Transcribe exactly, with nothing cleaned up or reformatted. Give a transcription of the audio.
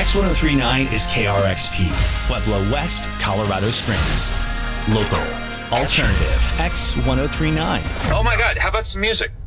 X one oh three point nine is K R X P, Pueblo West, Colorado Springs. Local, alternative, X one oh three point nine. Oh my God, how about some music?